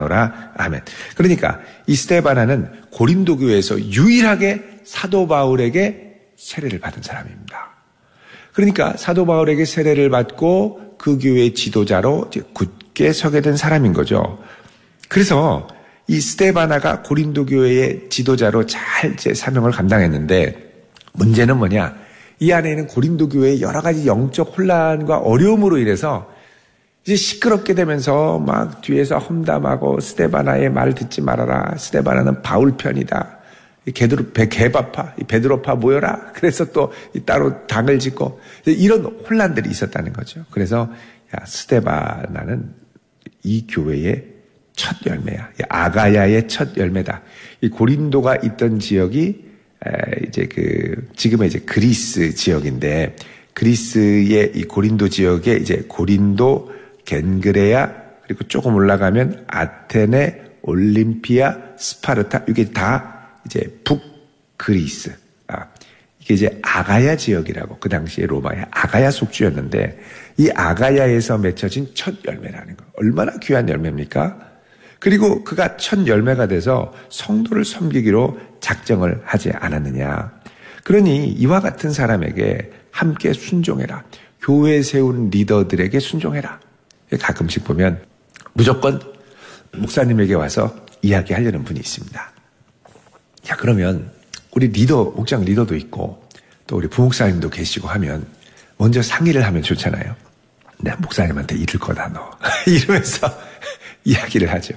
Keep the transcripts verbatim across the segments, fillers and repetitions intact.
라 아멘. 그러니까 이 스데바나는 고린도 교회에서 유일하게 사도 바울에게 세례를 받은 사람입니다. 그러니까 사도 바울에게 세례를 받고 그 교회의 지도자로 이제 굳게 서게 된 사람인 거죠. 그래서 이 스데바나가 고린도 교회의 지도자로 잘 이제 사명을 감당했는데 문제는 뭐냐? 이 안에 있는 고린도 교회의 여러 가지 영적 혼란과 어려움으로 인해서 이제 시끄럽게 되면서 막 뒤에서 험담하고 스데바나의 말 듣지 말아라. 스데바나는 바울 편이다. 개드로, 개바파, 베드로파 모여라. 그래서 또 따로 당을 짓고 이런 혼란들이 있었다는 거죠. 그래서 야, 스데바나는 이 교회의 첫 열매야. 아가야의 첫 열매다. 이 고린도가 있던 지역이 이제 그 지금의 이제 그리스 지역인데 그리스의 이 고린도 지역에 이제 고린도, 겐그레아 그리고 조금 올라가면 아테네, 올림피아, 스파르타 이게 다 이제 북그리스. 아, 이게 이제 아가야 지역이라고 그 당시에 로마의 아가야 속주였는데 이 아가야에서 맺혀진 첫 열매라는 거. 얼마나 귀한 열매입니까? 그리고 그가 첫 열매가 돼서 성도를 섬기기로 작정을 하지 않았느냐. 그러니 이와 같은 사람에게 함께 순종해라. 교회에 세운 리더들에게 순종해라. 가끔씩 보면 무조건 목사님에게 와서 이야기하려는 분이 있습니다. 자, 그러면 우리 리더, 목장 리더도 있고 또 우리 부목사님도 계시고 하면 먼저 상의를 하면 좋잖아요. 내가 목사님한테 이럴 거다 너. 이러면서 이야기를 하죠.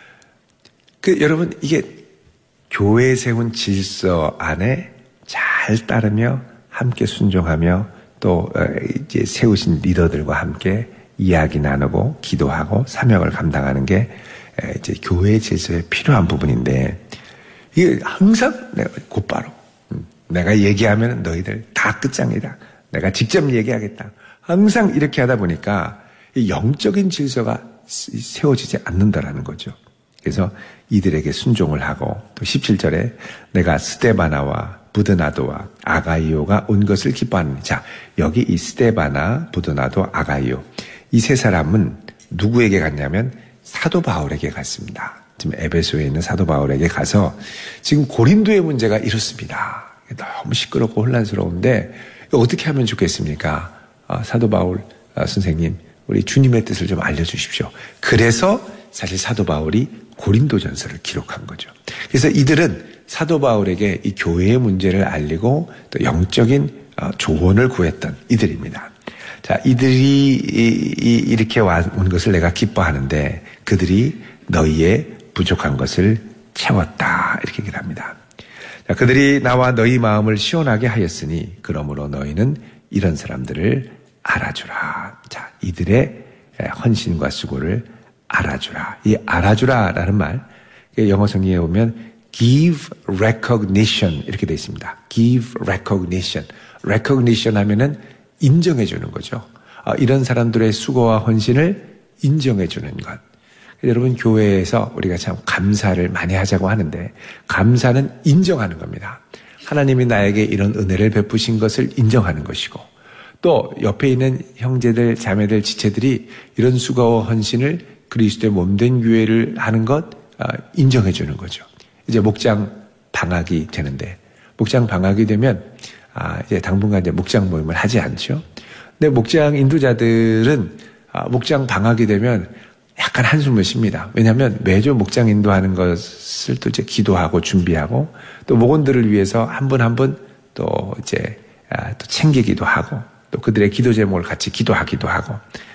그 여러분 이게 교회에 세운 질서 안에 잘 따르며 함께 순종하며 또 이제 세우신 리더들과 함께 이야기 나누고 기도하고 사명을 감당하는 게 이제 교회의 질서에 필요한 부분인데 이게 항상 내가 곧바로 내가 얘기하면 너희들 다 끝장이다. 내가 직접 얘기하겠다. 항상 이렇게 하다 보니까 영적인 질서가 세워지지 않는다라는 거죠. 그래서 이들에게 순종을 하고 또 십칠 절에 내가 스데바나와 부드나도와 아가이오가 온 것을 기뻐하는. 자, 여기 이 스데바나, 부드나도, 아가이오 이 세 사람은 누구에게 갔냐면 사도 바울에게 갔습니다. 지금 에베소에 있는 사도 바울에게 가서 지금 고린도의 문제가 이렇습니다. 너무 시끄럽고 혼란스러운데 어떻게 하면 좋겠습니까? 아, 사도 바울 아, 선생님 우리 주님의 뜻을 좀 알려주십시오. 그래서 사실 사도 바울이 고린도전서를 기록한 거죠. 그래서 이들은 사도 바울에게 이 교회의 문제를 알리고 또 영적인 조언을 구했던 이들입니다. 자, 이들이 이렇게 온 것을 내가 기뻐하는데 그들이 너희의 부족한 것을 채웠다. 이렇게 얘기를 합니다. 자, 그들이 나와 너희 마음을 시원하게 하였으니 그러므로 너희는 이런 사람들을 알아주라. 자, 이들의 헌신과 수고를 알아주라. 이 알아주라라는 말, 영어 성경에 보면 give recognition 이렇게 되어 있습니다. give recognition. recognition 하면은 인정해 주는 거죠. 이런 사람들의 수고와 헌신을 인정해 주는 것. 여러분 교회에서 우리가 참 감사를 많이 하자고 하는데 감사는 인정하는 겁니다. 하나님이 나에게 이런 은혜를 베푸신 것을 인정하는 것이고 또 옆에 있는 형제들, 자매들, 지체들이 이런 수고와 헌신을 그리스도의 몸된 교회를 하는 것 인정해 주는 거죠. 이제 목장 방학이 되는데 목장 방학이 되면 아, 이제 당분간 이제 목장 모임을 하지 않죠. 근데 목장 인도자들은 아, 목장 방학이 되면 약간 한숨을 쉽니다. 왜냐하면 매주 목장 인도하는 것을 또 이제 기도하고 준비하고 또 목원들을 위해서 한 분 한 분 또 이제 아, 또 챙기기도 하고 또 그들의 기도 제목을 같이 기도하기도 하고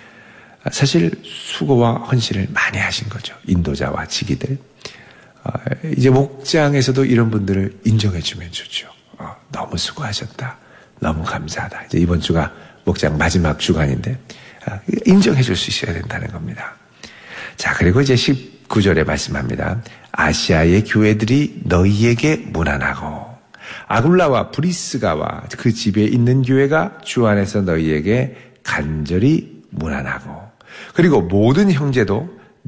아, 사실 수고와 헌신을 많이 하신 거죠. 인도자와 지기들. 아, 이제 목장에서도 이런 분들을 인정해주면 좋죠. 어, 너무 수고하셨다. 너무 감사하다. 이제 이번 주가 목장 마지막 주간인데 아, 인정해 줄 수 있어야 된다는 겁니다. 자, 그리고 이제 십구 절에 말씀합니다. 아시아의 교회들이 너희에게 무난하고 아굴라와 브리스가와 그 집에 있는 교회가 주 안에서 너희에게 간절히 무난하고 그리고 모든 형제도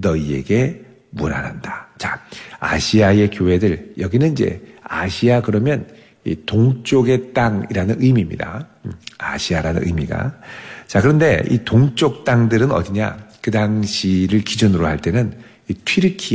너희에게 무난한다. 자, 아시아의 교회들 여기는 이제 아시아 그러면 이 동쪽의 땅이라는 의미입니다. 아시아라는 의미가. 자, 그런데 이 동쪽 땅들은 어디냐? 그 당시를 기준으로 할 때는 이 튀르키